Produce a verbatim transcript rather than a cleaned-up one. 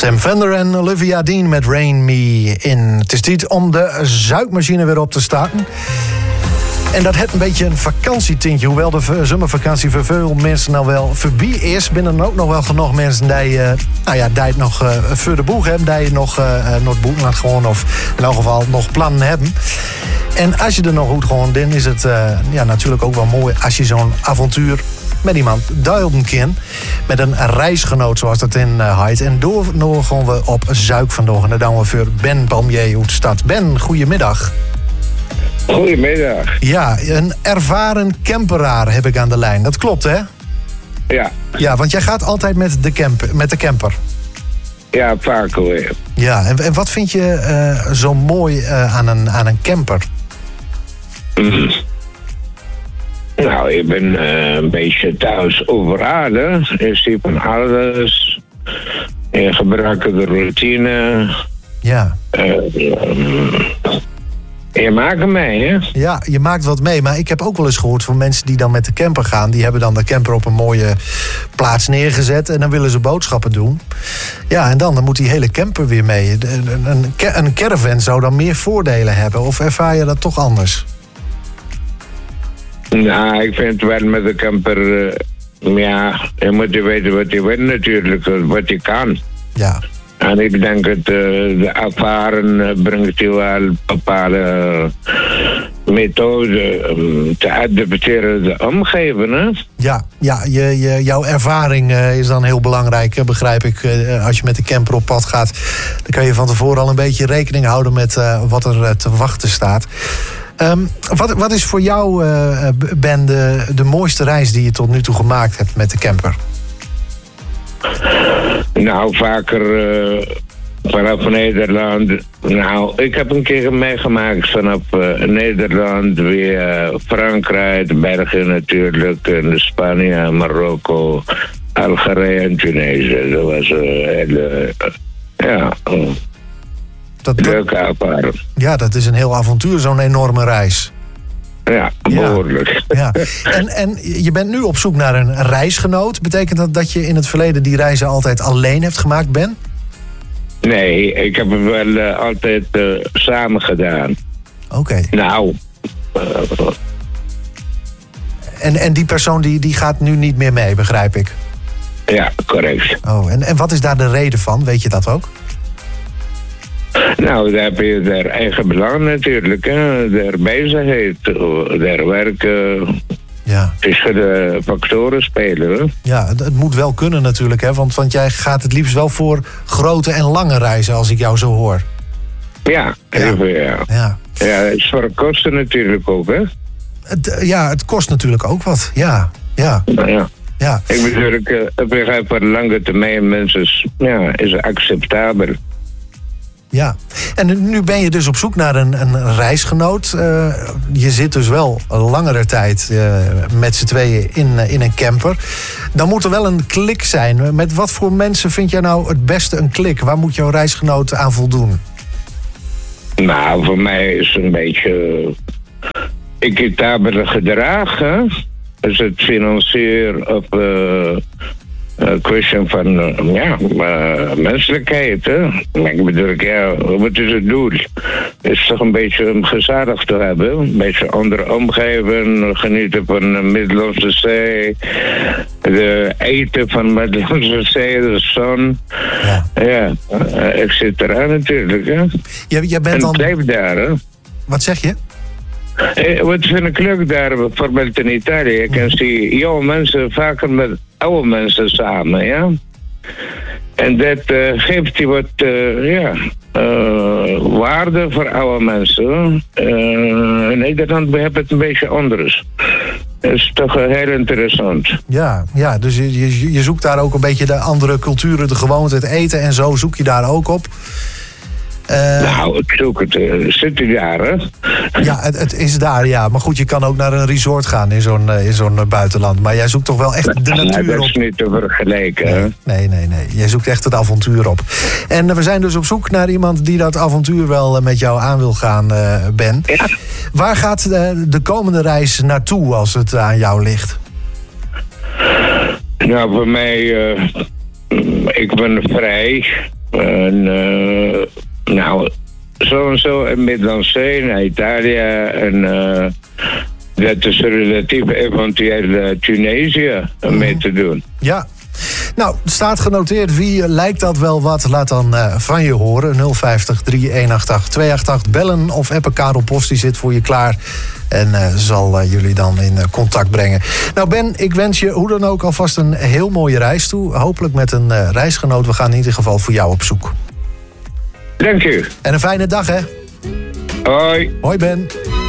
Sam Fender en Olivia Dean met Rain Me In. Het is tijd om de zuikmachine weer op te starten. En dat heeft een beetje een vakantietintje. Hoewel de zomervakantie voor veel mensen nou wel voorbij is, binnen ook nog wel genoeg mensen die, uh, nou ja, die het nog uh, voor de boeg hebben. Die nog uh, nog boeken gewoon of in elk geval nog plannen hebben. En als je er nog goed gewoon in, is het uh, ja, natuurlijk ook wel mooi als je zo'n avontuur met iemand duilden kan. Met een reisgenoot, zoals dat in uh, heet. En door nou gaan we op Zuik vandaag. En dan doen we voor Ben Palmier uit stad. Ben, goedemiddag. Goedemiddag. Ja, een ervaren camperaar heb ik aan de lijn. Dat klopt, hè? Ja. Ja, want jij gaat altijd met de, camp, met de camper. Ja, vaak alweer. Ja, en, en wat vind je uh, zo mooi uh, aan, een, aan een camper? Mm. Nou, ik ben uh, een beetje thuis overraden. Je ziet van alles. Je gebruikt de routine. Ja. Uh, um, je maakt hem mee, hè? Ja, je maakt wat mee. Maar ik heb ook wel eens gehoord van mensen die dan met de camper gaan. Die hebben dan de camper op een mooie plaats neergezet. En dan willen ze boodschappen doen. Ja, en dan, dan moet die hele camper weer mee. Een, een, een caravan zou dan meer voordelen hebben. Of ervaar je dat toch anders? Nou, ik vind wel met de camper... Uh, ja, je moet weten wat je weet natuurlijk. Wat je kan. Ja. En ik denk dat uh, de ervaren brengt je wel bepaalde methode um, te adapteren de omgeving. Hè? Ja, ja je, je, jouw ervaring uh, is dan heel belangrijk, begrijp ik. Uh, als je met de camper op pad gaat, dan kan je van tevoren al een beetje rekening houden met uh, wat er uh, te wachten staat. Um, wat, wat is voor jou, uh, Ben, de, de mooiste reis die je tot nu toe gemaakt hebt met de camper? Nou, vaker uh, vanaf Nederland. Nou, ik heb een keer meegemaakt vanaf uh, Nederland, weer uh, Frankrijk, België natuurlijk, en Spanje, Marokko, Algerije en Tunesië. Dat was een uh, hele, uh, ja, uh, dat, leuke ervaring. Ja, dat is een heel avontuur, zo'n enorme reis. Ja, behoorlijk. Ja, ja. En, en je bent nu op zoek naar een reisgenoot. Betekent dat dat je in het verleden die reizen altijd alleen hebt gemaakt, Ben? Nee, ik heb het wel uh, altijd uh, samen gedaan. Oké. Okay. Nou. Uh, en, en die persoon die, die gaat nu niet meer mee, begrijp ik? Ja, correct. Oh, en, en wat is daar de reden van? Weet je dat ook? Nou, daar heb je daar eigen belang natuurlijk, hè. Der bezigheid, der werken. Ja. Verschillende factoren spelen, hè. Ja, het, het moet wel kunnen natuurlijk, hè. Want, want jij gaat het liefst wel voor grote en lange reizen, als ik jou zo hoor. Ja, even, ja. Ja, ja. ja het is voor kosten natuurlijk ook, hè. Het, ja, het kost natuurlijk ook wat, ja. Ja. Nou, ja. Ja. Ik natuurlijk, uh, ik begrijp voor lange termijn mensen, ja, is acceptabel. Ja, en nu ben je dus op zoek naar een, een reisgenoot. Uh, je zit dus wel een langere tijd uh, met z'n tweeën in, uh, in een camper. Dan moet er wel een klik zijn. Met wat voor mensen vind jij nou het beste een klik? Waar moet jouw reisgenoot aan voldoen? Nou, voor mij is het een beetje equitabele gedrag, hè? Is het financier of uh, een kwestie van uh, ja, uh, menselijkheid, hè? Ik bedoel, ja, wat is het doel? Is toch een beetje om gezellig te hebben, een beetje andere omgeving, genieten van de Middellandse Zee, de eten van de Middellandse Zee, de zon, ja, ja uh, et cetera natuurlijk, hè? Je, je bent en dan... blijf daar, hè? Wat zeg je? Eh, wat vind ik leuk daar, bijvoorbeeld in Italië. Je kan zien jonge mensen vaker met oude mensen samen, ja. En dat uh, geeft je wat, uh, ja, uh, waarde voor oude mensen. Uh, in Nederland hebben we het een beetje anders. Dat is toch uh, heel interessant. Ja, ja, dus je, je, je zoekt daar ook een beetje de andere culturen, de gewoonte, het eten en zo zoek je daar ook op. Uh, nou, ik zoek het. Uh, zit u daar, hè? Ja, het, het is daar, ja. Maar goed, je kan ook naar een resort gaan in zo'n, uh, in zo'n uh, buitenland. Maar jij zoekt toch wel echt de ja, natuur op. Dat is niet te vergelijken, hè? Nee, nee, nee, nee. Jij zoekt echt het avontuur op. En uh, we zijn dus op zoek naar iemand die dat avontuur wel uh, met jou aan wil gaan, uh, Ben. Ja. Waar gaat uh, de komende reis naartoe als het aan jou ligt? Nou, voor mij... Uh, ik ben vrij. En, uh, nou, zo en zo in Middellandse naar Italië. En uh, dat is relatief eventueel uh, Tunesië mm. mee te doen. Ja. Nou, staat genoteerd. Wie lijkt dat wel wat? Laat dan uh, van je horen. nul vijftig, drie een acht acht, twee acht acht. Bellen of appen. Karel Post die zit voor je klaar. En uh, zal uh, jullie dan in uh, contact brengen. Nou Ben, ik wens je hoe dan ook alvast een heel mooie reis toe. Hopelijk met een uh, reisgenoot. We gaan in ieder geval voor jou op zoek. Dank u. En een fijne dag, hè? Hoi. Hoi Ben.